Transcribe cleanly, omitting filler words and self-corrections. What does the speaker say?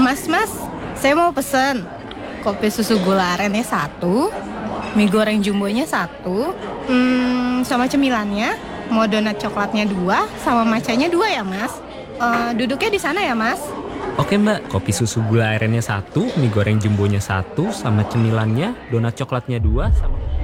Mas, saya mau pesen kopi susu gula arennya 1, mie goreng jumbonya 1, sama cemilannya, mau donat coklatnya 2, sama matchanya 2 ya Mas. Duduknya di sana ya Mas. Oke Mbak, kopi susu gula arennya 1, mie goreng jumbonya 1, sama cemilannya, donat coklatnya 2, sama...